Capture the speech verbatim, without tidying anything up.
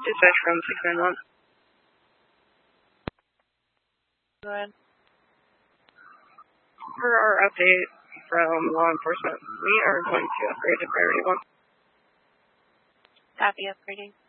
Dispatch from six nine one. Go ahead. For our update from law enforcement, we are going to upgrade to priority one. Copy, upgrading.